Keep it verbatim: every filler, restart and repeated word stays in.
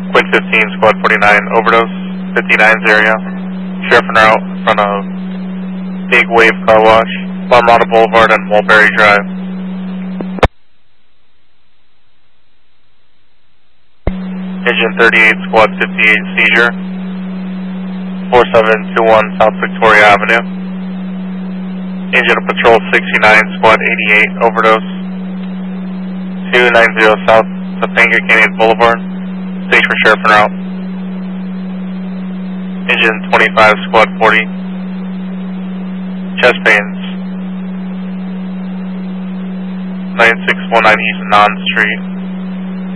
Quint fifteen, Squad forty-nine, overdose, fifty-nine's area. Sheriff en route in front of Big Wave Car Wash, La Ramada Boulevard and Mulberry Drive. Engine thirty-eight, Squad fifty-eight, seizure. four seven two one South Victoria Avenue. Engine of Patrol sixty-nine, Squad eighty-eight, overdose. two ninety South Topanga Canyon Boulevard. Stage for Sheriff en route. Engine twenty-five, Squad forty. Chest pains. nine six one nine East Nonn Street.